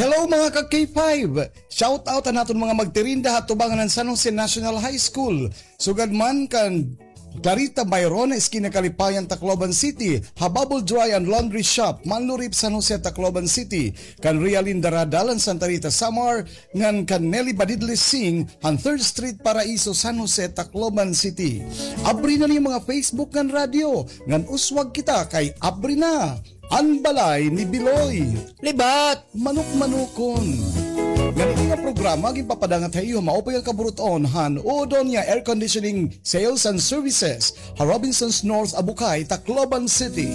Hello mga ka-K5! Shout out na natin mga magtirinda at tubangan ng San Jose National High School. Sugad man kan Clarita Byron, Esquina Kalipayan, Tacloban City, Hababol Dry and Laundry Shop, Manlurip, San Jose, Tacloban City, kan Realin Daradalan, Santa Rita, Samar, ngan kan Nelly Badidli Singh, ang 3rd Street, Paraiso, San Jose, Tacloban City. Abri na niyo mga Facebook ngan radio, ngan uswag kita kay abri na. Anbalay ni Biloy. Libat! Manok-manukon. Ganito nga programa, gipapadangat tayo, maupay ang kaburuton, han, Odonia Air Conditioning Sales and Services, ha Robinsons North, Abukay, Tacloban City.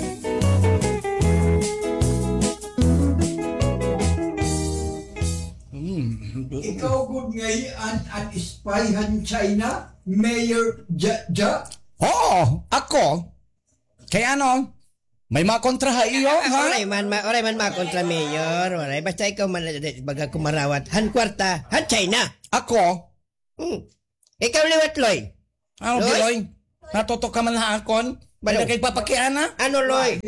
Ikaw good ngayon ang spyhan China, Mayor Ja? Oo, ako. Kaya ano, may mga kontra ha iyo, ha? Oray man kontra mayor. Oray, basta ikaw man baga kumarawat. Han kwarta, han China. Ako? Ikaw liwat, Loy. Ano, Loy? Biloy? Natutok ka man hakon? Balo. Bala kay papakiana? Ano, Loy?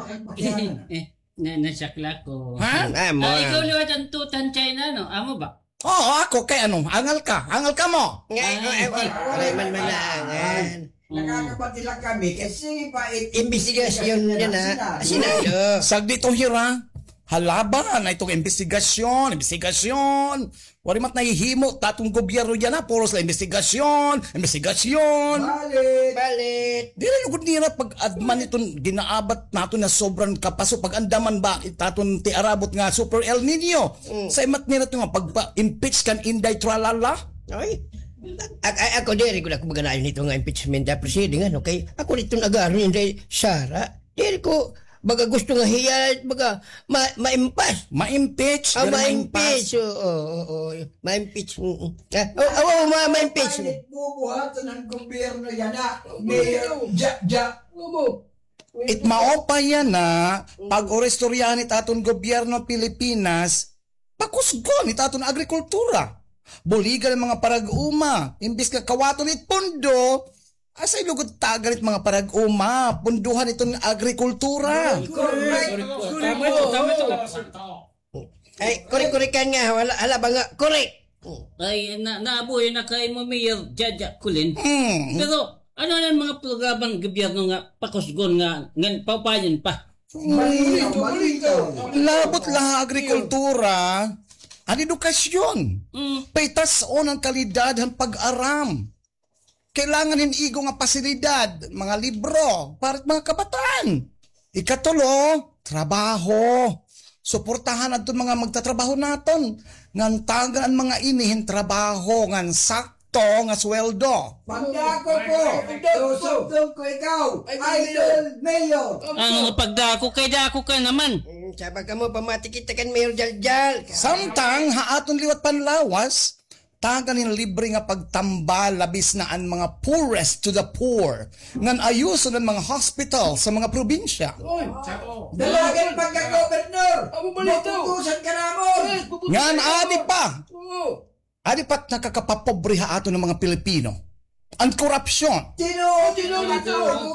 Nasakla ko. Ha? Mo. Ikaw liwat ang tutan China, no? Amo ba? Oo, ako. Kay ano? Angal ka mo. Oray man angan. Nakakapatila kami kasi Investigasyon yan ha. Sinado. Sagdito hira. Halaban na itong investigasyon. Wari mat nahihimo tatong gobyerno yan na. Puros la investigasyon. Balit. Di rin lugod nira pag adman itong ginaabat nato na sobrang kapaso. Pag andaman ba itatong tiarabot nga super El Nino. Sa imat nira ito nga pagpa-impeach kan inday tralala. Oy. Ako diri ko na kumaganayon nito nga impeachment na proceeding ano kay ako nito nag-aaron hindi Sara. Diri ko baga gusto nga hiyad baga ma-impeach. Ma-impeach. Ma-impeach. Oo. Ma-impeach. Ma-impeach. bubuhatan ng gobyerno yan na, Mayor Ja. It maopa yan na pag orestoryahan ni taton gobyerno Pilipinas, pakusgon ni taton agrikultura. Buligan ng mga parag-uma. Imbis ka kawaton it pundo, asay lugod tagalit mga parag-uma. Punduhan itong agrikultura. Tama ito. Ay, korek-korekan nga. Hala ba nga? Korek! Ay, naabuhay na kay mo Mayor Jaja Kulin. Pero, ano na mga programang gobyerno nga pakusgon nga papayan pa? Malito. Labot lang agrikultura. Ang edukasyon. Paitas on ang kalidad ng pag-aram. Kailangan hinigo nga pasilidad, mga libro, para mga kabataan. Ikatulo, trabaho. Suportahan natin mga magtatrabaho natin. Ngan tagaan mga inihin trabaho, ngan sakto, nga sweldo. Pagdako ko, tusok ko ikaw, Idol Mayor. Ang pagdako kay dako ka naman. Sabag ka mo, pamati kita kan Mayor Jaljal. Samtang haaton liwat panlawas, taganin libre nga pagtambal labis na ang mga poorest to the poor. Ngan ayuso ng mga hospital sa mga probinsya. Dalagan pagka-gobernador. Maputusan ka namon. Ngan adi pat nakakapapobre haaton ng mga Pilipino. Ang korupsyon. Sino ito?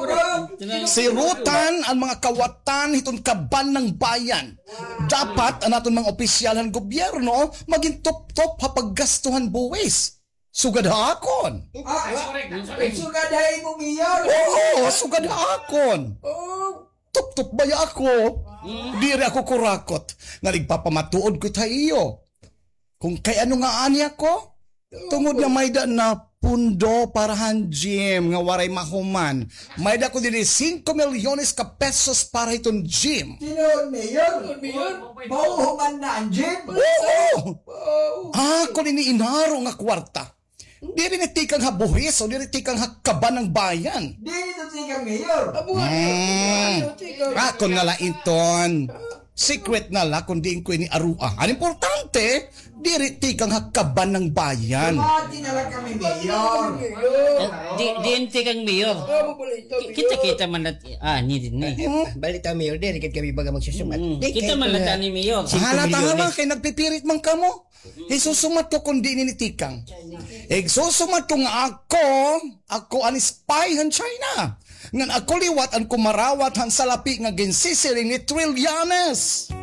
Sirutan ang mga kawatan hitong kaban ng bayan. Dapat ang aton mga opisyal ng gobyerno maging top-top hapaggastuhan buwis. Sugad hakon. Sugadahin mo, Mayor. Oo, sugad hakon. Top-top ba ako? Diri ako kurakot. Nga nagpapamatuod ko tayo. Kung kay ano nga ani ako, tungod na may da na pundo parahan gym nga waray mahuman. May da ko din 5 milyones ka pesos para itong gym. Sino, Mayor? Mauhuman na ang gym? Oo! Ako din inaro nga kwarta. Di rin itikang habuhis o di rin itikang hakaban ng bayan. Dito tingkang Mayor. Ako na lang iton. Secret na lang kung diin ko ini arua. Ang importante, diriti kang hakaban ng bayan. Mati na lang kami, Mayor. Diente kang Mayor. Kita man at ni din ni. Balita Mayor, diri kat kami baga magsusumat. Kita man at ni Mayor. Halata kay nagpipirit man kamo. Isusumat ko kung di ninitikang. Isusumat ko nga ako ang spy ng China. Ngan ako liwat ang kumarawat ang salapi nga ginsisiling ni Trillanes.